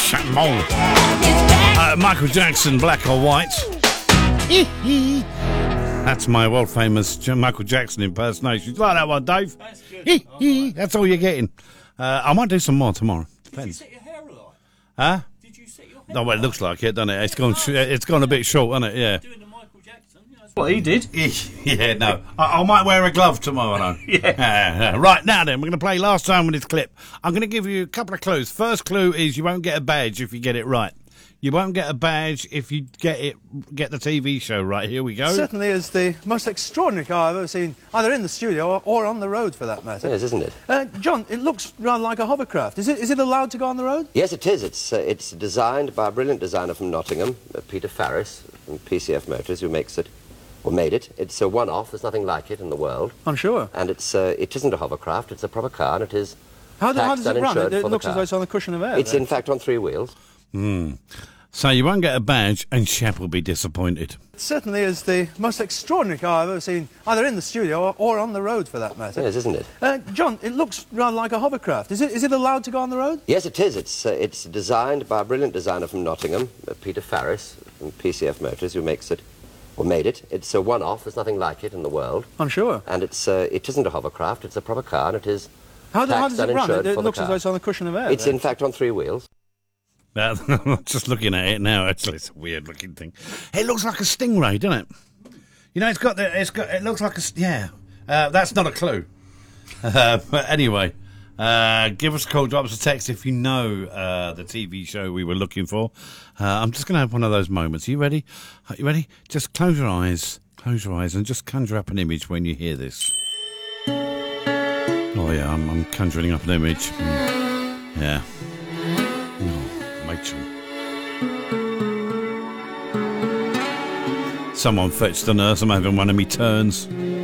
Michael Jackson, Black or White. That's my world famous Michael Jackson impersonation. You like that one, Dave? That's good. That's all you're getting. I might do some more tomorrow. Depends. Did you set your hair alight? Huh? Did you set your hair? No, well, it looks like it, doesn't it? It's gone a bit short, hasn't it? Yeah. Doing the Michael Jackson. You know, that's what he did. Yeah, no. I might wear a glove tomorrow, though. Yeah. Right, now then, we're going to play Last Time with this clip. I'm going to give you a couple of clues. First clue is you won't get a badge if you get it right. You won't get a badge if you get the TV show right. Here we go. Certainly is the most extraordinary car I've ever seen, either in the studio or on the road, for that matter. Yes, isn't it? John, it looks rather like a hovercraft. Is it allowed to go on the road? Yes, it is. It's designed by a brilliant designer from Nottingham, Peter Farris, from PCF Motors, who makes it, or made it. It's a one-off. There's nothing like it in the world. I'm sure. And it isn't a hovercraft. It's a proper car, and it is How taxed does it and run? insured It for the looks as car. though it's on a cushion of air. It's there. in fact on 3 wheels. So you won't get a badge, and Shep will be disappointed. It certainly is the most extraordinary car I've ever seen, either in the studio or on the road, for that matter. Yes, isn't it? John, it looks rather like a hovercraft. Is it allowed to go on the road? Yes, it is. It's designed by a brilliant designer from Nottingham, Peter Farris, from PCF Motors, who makes it, or made it. It's a one-off. There's nothing like it in the world. I'm sure. And it isn't a hovercraft. It's a proper car, and it is How taxed does it and run? insured It for the looks as car. though it's on a cushion of air. It's there. in fact on 3 wheels. Just looking at it now, actually, it's a weird looking thing. It looks like a Stingray, doesn't it? You know, it looks like that's not a clue. But anyway, give us a call, drop us a text if you know the TV show we were looking for. I'm just going to have one of those moments. Are you ready? Are you ready? Just close your eyes, and just conjure up an image when you hear this. Oh yeah, I'm conjuring up an image. Yeah. Someone fetched the nurse. I'm having one of me turns.